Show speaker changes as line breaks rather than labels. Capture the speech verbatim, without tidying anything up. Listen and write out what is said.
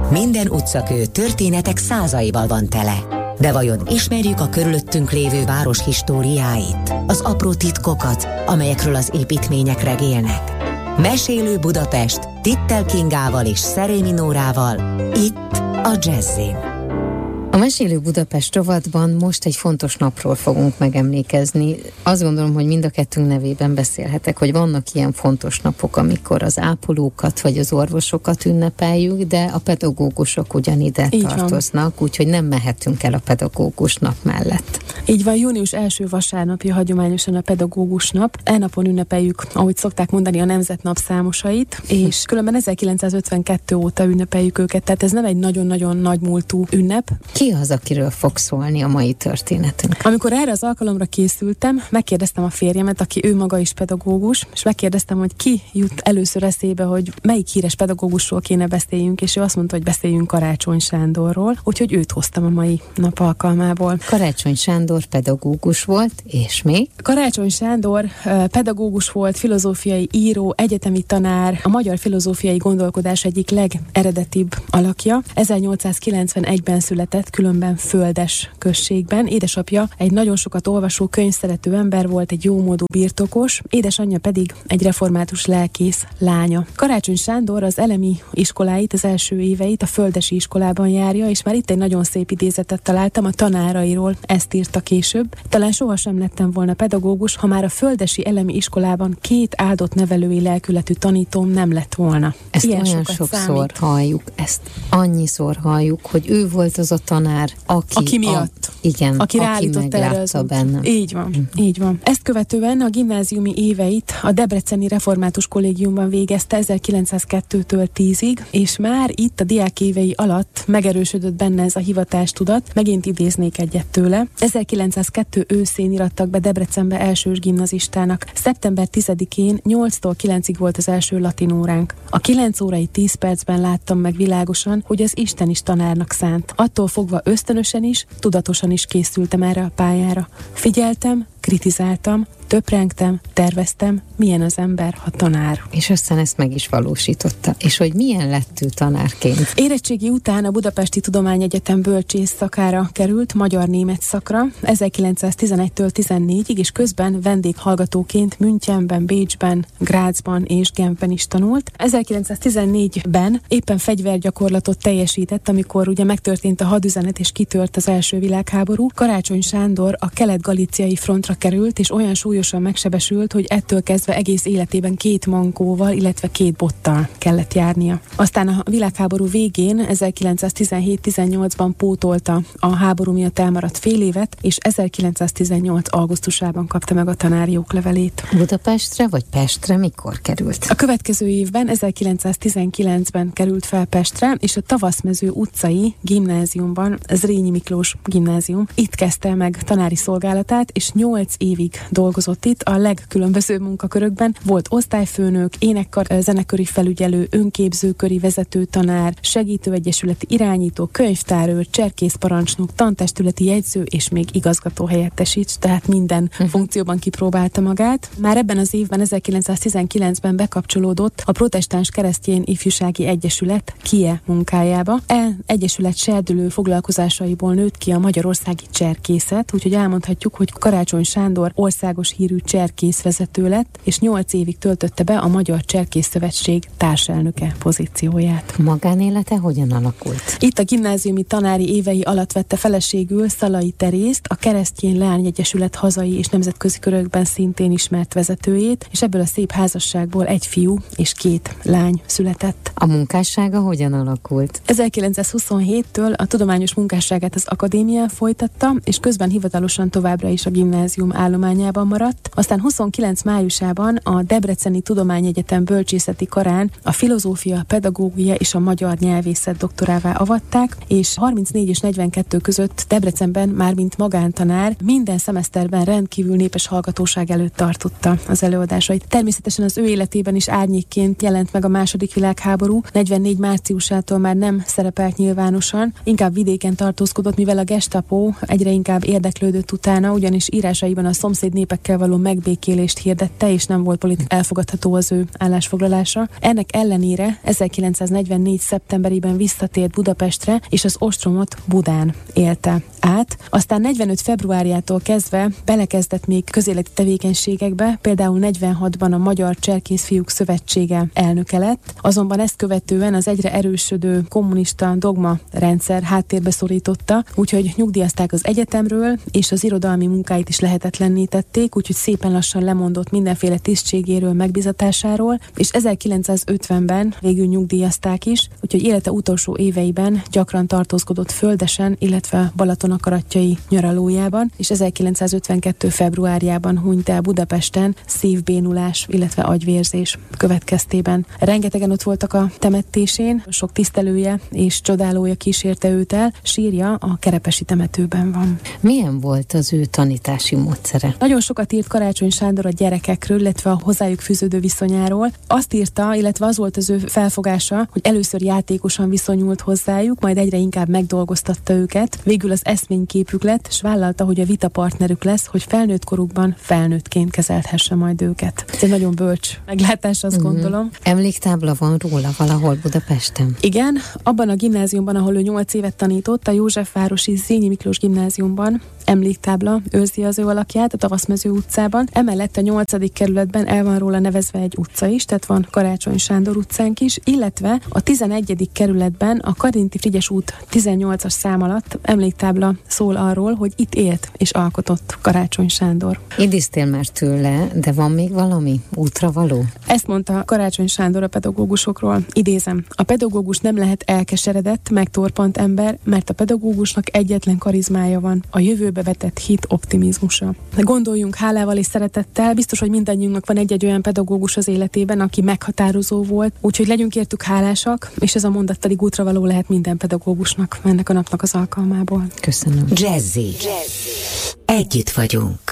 Minden utcakő történetek százaival van tele. De vajon ismerjük a körülöttünk lévő város históriáit? Az apró titkokat, amelyekről az építmények regélnek? Mesélő Budapest Tittel Kingával és Szerémi Nórával, itt a Jazzin.
A Mesélő Budapest rovatban most egy fontos napról fogunk megemlékezni. Azt gondolom, hogy mind a kettőnk nevében beszélhetek, hogy vannak ilyen fontos napok, amikor az ápolókat vagy az orvosokat ünnepeljük, de a pedagógusok ugyanide Így tartoznak, van. Úgyhogy nem mehetünk el a pedagógus nap mellett.
Így van, június első vasárnapja hagyományosan a pedagógus nap. E napon ünnepeljük, ahogy szokták mondani, a nemzetnap számosait, és különben ezerkilencszázötvenkettő óta ünnepeljük őket, tehát ez nem egy nagyon-nagyon nagymúltú ünnep.
Ki az, akiről fog szólni a mai történetünk?
Amikor erre az alkalomra készültem, megkérdeztem a férjemet, aki ő maga is pedagógus, és megkérdeztem, hogy ki jut először eszébe, hogy melyik híres pedagógusról kéne beszéljünk, és ő azt mondta, hogy beszéljünk Karácsony Sándorról, úgyhogy őt hoztam a mai nap alkalmából.
Karácsony Sándor pedagógus volt, és még?
Karácsony Sándor pedagógus volt, filozófiai író, egyetemi tanár, a magyar filozófiai gondolkodás egyik legeredetibb alakja. ezernyolcszázkilencvenegyben született, különben Földes községben. Édesapja egy nagyon sokat olvasó, könyvszerető ember volt, egy jómódú birtokos, édesanyja pedig egy református lelkész lánya. Karácsony Sándor az elemi iskoláit, az első éveit a földesi iskolában járja, és már itt egy nagyon szép idézetet találtam a tanárairól, ezt írta később. Talán sohasem lettem volna pedagógus, ha már a földesi elemi iskolában két áldott nevelői lelkületű tanítóm nem lett volna.
Ezt Ilyen olyan sokszor számít. halljuk, ezt annyiszor halljuk, hogy ő volt az a tanár, aki,
aki miatt.
A, igen,
aki, aki meglátta
bennem.
Így van, mm. így van. Ezt követően a gimnáziumi éveit a Debreceni Református Kollégiumban végezte ezerkilencszázkettőtől tízig, és már itt a diák évei alatt megerősödött benne ez a hivatástudat. Megint idéznék egyet tőle. ezerkilencszázkettő őszén irattak be Debrecenbe elsős gimnazistának. szeptember tizedikén nyolctól kilencig volt az első latin óránk. A kilenc órai tíz percben láttam meg világosan, hogy az Isten is tanárnak szánt. Attól fogva ösztönösen is, tudatosan is készültem erre a pályára. Figyeltem, kritizáltam, töprengtem, terveztem, milyen az ember, ha tanár.
És aztán ezt meg is valósította. És hogy milyen lett ő tanárként?
Érettségi után a Budapesti Tudományegyetem bölcsész szakára került, magyar-német szakra, ezerkilencszáztizenegytől tizennégyig, és közben vendéghallgatóként Münchenben, Bécsben, Grazban és Genfben is tanult. ezerkilencszáztizennégyben éppen fegyvergyakorlatot teljesített, amikor ugye megtörtént a hadüzenet és kitört az első világháború. Karácsony Sándor a kelet-galíciai frontra került, és olyan súlyosan megsebesült, hogy ettől kezdve egész életében két mankóval, illetve két bottal kellett járnia. Aztán a világháború végén ezerkilencszáztizenhét-tizennyolcban pótolta a háború miatt elmaradt fél évet, és ezerkilencszáztizennyolc augusztusában kapta meg a tanári oklevelét.
Budapestre vagy Pestre mikor került?
A következő évben, ezerkilencszáztizenkilencben került fel Pestre, és a Tavaszmező utcai gimnáziumban, Zrínyi Miklós gimnázium, itt kezdte meg tanári szolgálatát, és nyolc évig dolgozott itt a legkülönbözőbb munkakörökben. Volt osztályfőnök, énekkar, zeneköri felügyelő, önképzőköri vezető tanár, segítőegyesületi irányító, könyvtárőr, cserkészparancsnok, tantestületi jegyző és még igazgató helyettesít, tehát minden hm. funkcióban kipróbálta magát. Már ebben az évben, ezerkilencszáztizenkilencben bekapcsolódott a Protestáns Keresztény Ifjúsági Egyesület KIE munkájába. E egyesület serdülő foglalkozásaiból nőtt ki a magyarországi cserkészet, úgyhogy elmondhatjuk, hogy Karácsony Sándor országos hírű cserkészvezető lett, és nyolc évig töltötte be a Magyar Cserkész Szövetség társelnöke pozícióját.
Magánélete hogyan alakult?
Itt a gimnáziumi tanári évei alatt vette feleségül Szalai Terészt, a Keresztény Leányegyesület hazai és nemzetközi körökben szintén ismert vezetőjét, és ebből a szép házasságból egy fiú és két lány született.
A munkássága hogyan alakult?
ezerkilencszázhuszonhéttől a tudományos munkásságát az akadémián folytatta, és közben hivatalosan továbbra is a gimnázium állományában maradt. Aztán huszonkilenc májusában a Debreceni Tudományegyetem bölcsészeti karán a filozófia, pedagógia és a magyar nyelvészet doktorává avatták, és harmincnégy és negyvenkettő között Debrecenben már mint magántanár minden szemeszterben rendkívül népes hallgatóság előtt tartotta az előadásait. Természetesen az ő életében is árnyékként jelent meg a második világháború. negyvennégy márciusától már nem szerepelt nyilvánosan, inkább vidéken tartózkodott, mivel a Gestapo egyre inkább érdeklődött utána, ugyanis írásai írásaiban a szomszéd népekkel való megbékélést hirdette, és nem volt politik elfogadható az ő állásfoglalása. Ennek ellenére ezerkilencszáznegyvennégy szeptemberében visszatért Budapestre, és az ostromot Budán élte át. Aztán negyvenöt februárjától kezdve belekezdett még közéleti tevékenységekbe, például negyvenhatban a Magyar Cserkészfiúk Szövetsége elnöke lett, azonban ezt követően az egyre erősödő kommunista dogma rendszer háttérbe szorította, úgyhogy nyugdíjazták az egyetemről, és az irodalmi munkáit is lehetetlenné tették, úgyhogy szépen lassan lemondott mindenféle tisztségéről, megbizatásáról, és ezerkilencszázötvenben végül nyugdíjazták is, úgyhogy élete utolsó éveiben gyakran tartózkodott földesen, illetve Balatonakarattyai nyaralójában, és ezerkilencszázötvenkettő februárjában hunyt el Budapesten szívbénulás, illetve agyvérzés következtében. Rengetegen ott voltak a temetésén, sok tisztelője és csodálója kísérte őt el, sírja a Kerepesi temetőben van.
Milyen volt az ő tanítási módszere?
Nagyon sokat írt Karácsony Sándor a gyerekekről, illetve a hozzájuk fűződő viszonyáról. Azt írta, illetve az volt az ő felfogása, hogy először játékosan viszonyult hozzájuk, majd egyre inkább megdolgoztatta őket. Végül az eszményképük lett, és vállalta, hogy a vitapartnerük lesz, hogy felnőtt korukban felnőttként kezelhesse majd őket. Ez egy nagyon bölcs meglátás, azt mm-hmm. gondolom.
Emléktábla van róla valahol Budapesten?
Igen, abban a gimnáziumban, ahol ő nyolc évet tanított, a Józsefvárosi Zrínyi Miklós gimnáziumban emléktábla őrzi az ő alakját a Tavaszmező utcában. Emellett a nyolcadik kerületben el van róla nevezve egy utca is, tehát van Karácsony Sándor utcánk is, illetve a tizenegyedik kerületben a Karinti Frigyes út tizennyolcas szám alatt emléktábla szól arról, hogy itt élt és alkotott Karácsony Sándor.
Idéztél már tőle, de van még valami útra való?
Ezt mondta Karácsony Sándor a pedagógusokról. Idézem: a pedagógus nem lehet elkeseredett, megtorpant ember, mert a pedagógusnak egyetlen karizmája van, a jövőbe vetett hit optimizmusa. De gondoljunk hálával és szeretettel, biztos, hogy mindannyiunknak van egy-egy olyan pedagógus az életében, aki meghatározó volt, úgyhogy legyünk értük hálásak, és ez a mondat pedig útra való lehet minden pedagógusnak ennek a napnak az alkalmából.
Köszönöm.
Jazzy. Jazzy. Együtt vagyunk.